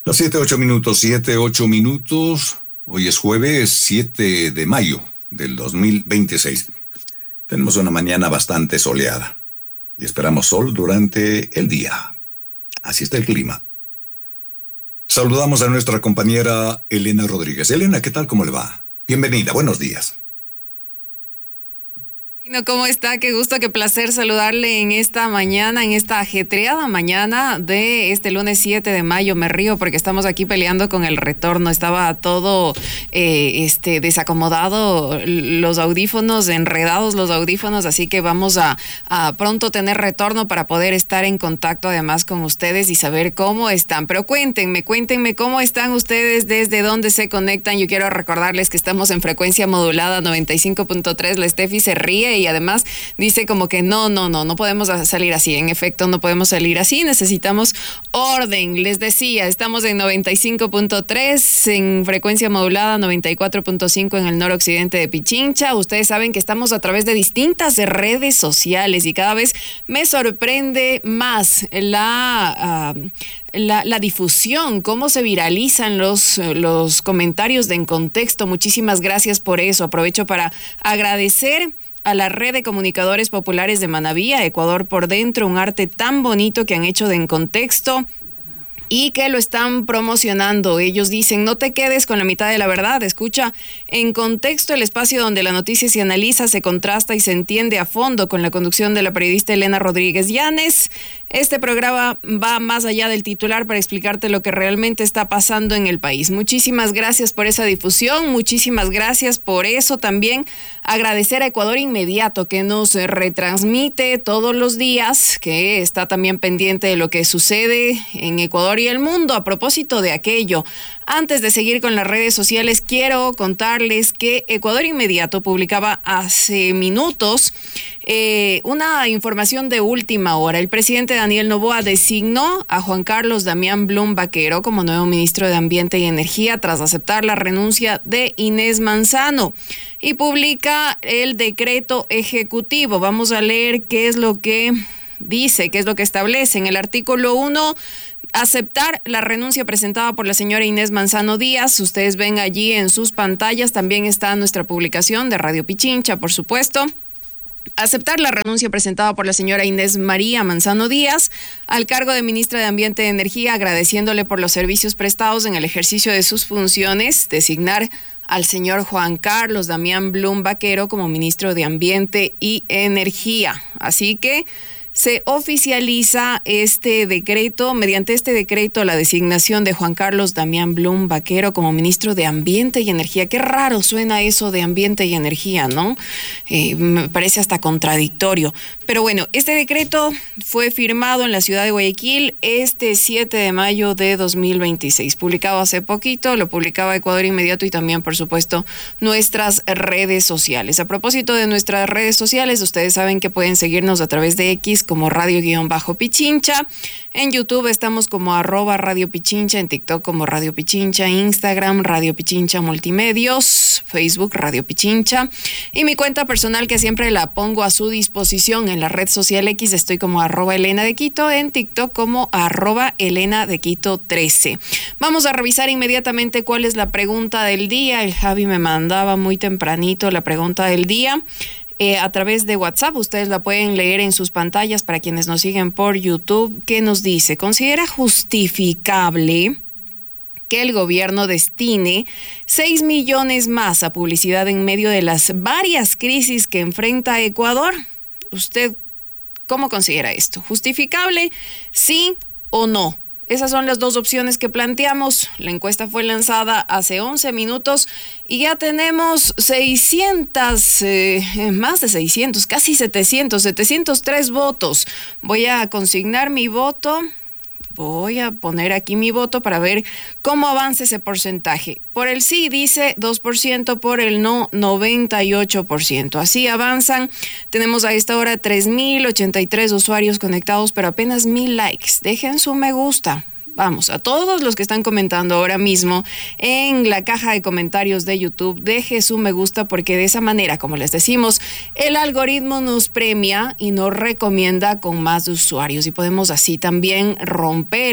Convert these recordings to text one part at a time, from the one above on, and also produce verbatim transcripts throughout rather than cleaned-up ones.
Las siete, ocho minutos, siete, ocho minutos. Hoy es jueves siete de mayo del dos mil veintiséis. Tenemos una mañana bastante soleada y esperamos sol durante el día. Así está el clima. Saludamos a nuestra compañera Elena Rodríguez. Elena, ¿qué tal? ¿Cómo le va? Bienvenida, buenos días. ¿Cómo está? Qué gusto, qué placer saludarle en esta mañana, en esta ajetreada mañana de este lunes siete de mayo. Me río porque estamos aquí peleando con el retorno. Estaba todo eh, este, desacomodado, los audífonos, enredados los audífonos, así que vamos a, a pronto tener retorno para poder estar en contacto además con ustedes y saber cómo están. Pero cuéntenme, cuéntenme cómo están ustedes, desde dónde se conectan. Yo quiero recordarles que estamos en frecuencia modulada noventa y cinco punto tres. La Steffi se ríe y además dice como que no, no, no, no podemos salir así. En efecto, no podemos salir así. Necesitamos orden. Les decía, estamos en noventa y cinco punto tres, en frecuencia modulada noventa y cuatro punto cinco en el noroccidente de Pichincha. Ustedes saben que estamos a través de distintas redes sociales y cada vez me sorprende más la... Uh, La, la difusión, cómo se viralizan los, los comentarios de En Contexto. Muchísimas gracias por eso. Aprovecho para agradecer a la Red de Comunicadores Populares de Manabí, Ecuador por Dentro, un arte tan bonito que han hecho de En Contexto y que lo están promocionando. Ellos dicen, no te quedes con la mitad de la verdad, escucha En Contexto, el espacio donde la noticia se analiza, se contrasta y se entiende a fondo, con la conducción de la periodista Elena Rodríguez Llanes. Este programa va más allá del titular para explicarte lo que realmente está pasando en el país. Muchísimas gracias por esa difusión, muchísimas gracias por eso. También agradecer a Ecuador Inmediato, que nos retransmite todos los días, que está también pendiente de lo que sucede en Ecuador y el mundo. A propósito de aquello, antes de seguir con las redes sociales, quiero contarles que Ecuador Inmediato publicaba hace minutos eh, una información de última hora. El presidente Daniel Noboa designó a Juan Carlos Damián Blum Vaquero como nuevo ministro de Ambiente y Energía tras aceptar la renuncia de Inés Manzano, y publica el decreto ejecutivo. Vamos a leer qué es lo que dice, qué es lo que establece en el artículo uno. Aceptar la renuncia presentada por la señora Inés Manzano Díaz. Ustedes ven allí en sus pantallas, también está nuestra publicación de Radio Pichincha, por supuesto. Aceptar la renuncia presentada por la señora Inés María Manzano Díaz al cargo de ministra de Ambiente y Energía, agradeciéndole por los servicios prestados en el ejercicio de sus funciones. Designar al señor Juan Carlos Damián Blum Vaquero como ministro de Ambiente y Energía. Así que se oficializa este decreto. Mediante este decreto, la designación de Juan Carlos Damián Blum Vaquero como ministro de Ambiente y Energía. Qué raro suena eso de Ambiente y Energía, ¿no? Eh, me parece hasta contradictorio. Pero bueno, este decreto fue firmado en la ciudad de Guayaquil este siete de mayo de dos mil veintiséis. Publicado hace poquito, lo publicaba Ecuador Inmediato y también, por supuesto, nuestras redes sociales. A propósito de nuestras redes sociales, ustedes saben que pueden seguirnos a través de X como Radio-Pichincha. En YouTube estamos como arroba Radio Pichincha, en TikTok como Radio Pichincha, Instagram Radio Pichincha Multimedios, Facebook Radio Pichincha, y mi cuenta personal que siempre la pongo a su disposición en la red social X, estoy como arroba Elena de Quito, en TikTok como arroba Elena de Quito trece. Vamos a revisar inmediatamente cuál es la pregunta del día. El Javi me mandaba muy tempranito la pregunta del día. Eh, a través de WhatsApp, ustedes la pueden leer en sus pantallas para quienes nos siguen por YouTube. ¿Qué nos dice? ¿Considera justificable que el gobierno destine seis millones más a publicidad en medio de las varias crisis que enfrenta Ecuador? ¿Usted cómo considera esto? ¿Justificable? ¿Sí o no? Esas son las dos opciones que planteamos. La encuesta fue lanzada hace once minutos y ya tenemos seiscientos, eh, más de seiscientos, casi setecientos, setecientos tres votos. Voy a consignar mi voto. Voy a poner aquí mi voto para ver cómo avanza ese porcentaje. Por el sí dice dos por ciento, por el no noventa y ocho por ciento. Así avanzan. Tenemos a esta hora tres mil ochenta y tres usuarios conectados, pero apenas mil likes. Dejen su me gusta. Vamos, a todos los que están comentando ahora mismo en la caja de comentarios de YouTube, deje su me gusta, porque de esa manera, como les decimos, el algoritmo nos premia y nos recomienda con más usuarios y podemos así también romper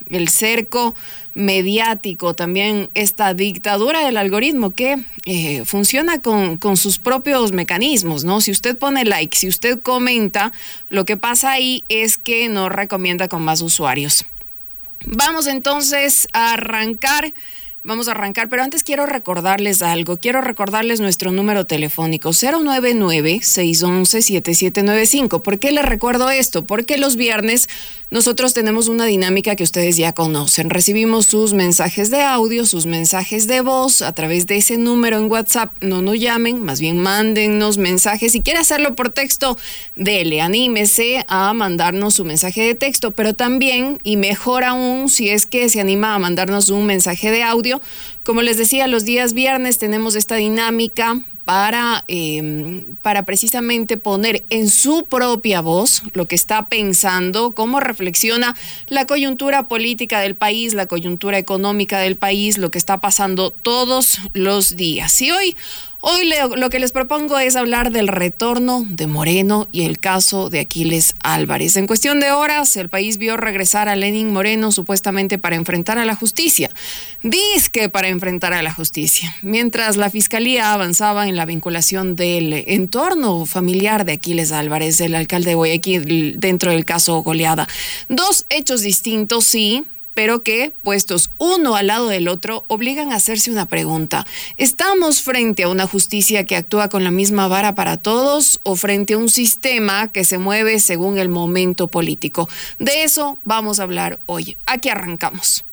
el cerco mediático, también esta dictadura del algoritmo que eh, funciona con, con sus propios mecanismos, ¿no? Si usted pone like, si usted comenta, lo que pasa ahí es que nos recomienda con más usuarios. Vamos entonces a arrancar. Vamos a arrancar, pero antes quiero recordarles algo. Quiero recordarles nuestro número telefónico cero nueve nueve, seis uno uno, siete siete nueve cinco. ¿Por qué les recuerdo esto? Porque los viernes nosotros tenemos una dinámica que ustedes ya conocen. Recibimos sus mensajes de audio, sus mensajes de voz a través de ese número en WhatsApp. No nos llamen, más bien mándennos mensajes. Si quiere hacerlo por texto, dele, anímese a mandarnos su mensaje de texto, pero también, y mejor aún, si es que se anima a mandarnos un mensaje de audio. Como les decía, los días viernes tenemos esta dinámica para, eh, para precisamente poner en su propia voz lo que está pensando, cómo reflexiona la coyuntura política del país, la coyuntura económica del país, lo que está pasando todos los días. Y hoy... Hoy le, lo que les propongo es hablar del retorno de Moreno y el caso de Aquiles Álvarez. En cuestión de horas, el país vio regresar a Lenín Moreno supuestamente para enfrentar a la justicia. Dizque para enfrentar a la justicia. Mientras la fiscalía avanzaba en la vinculación del entorno familiar de Aquiles Álvarez, el alcalde de Guayaquil, dentro del caso Goleada. Dos hechos distintos, sí, pero que, puestos uno al lado del otro, obligan a hacerse una pregunta. ¿Estamos frente a una justicia que actúa con la misma vara para todos o frente a un sistema que se mueve según el momento político? De eso vamos a hablar hoy. Aquí arrancamos.